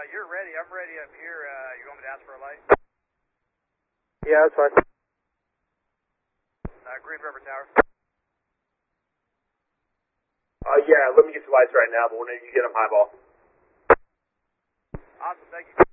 you're ready. I'm ready up here. You want me to ask for a light? Yeah, that's fine. Green River Tower. Yeah, let me get the lights right now, but whenever you get them, highball. Awesome, thank you.